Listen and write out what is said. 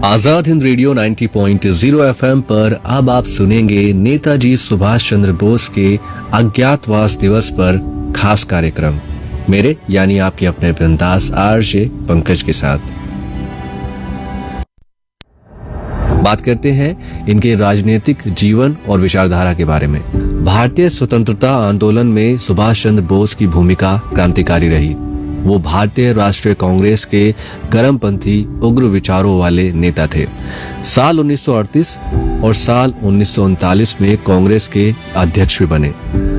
Azad Hind radio 90.0 FM पर अब आप सुनेंगे नेताजी सुभाष चंद्र बोस के अज्ञातवास दिवस पर खास कार्यक्रम, मेरे यानी आपके अपने बिंदास आरजे पंकज के साथ। बात करते हैं इनके राजनीतिक जीवन और विचारधारा के बारे में। भारतीय स्वतंत्रता आंदोलन में सुभाष चंद्र बोस की भूमिका क्रांतिकारी रही। वो भारतीय राष्ट्रीय कांग्रेस के गरमपंथी उग्र विचारों वाले नेता थे। साल 1938 और साल 1939 में कांग्रेस के अध्यक्ष भी बने।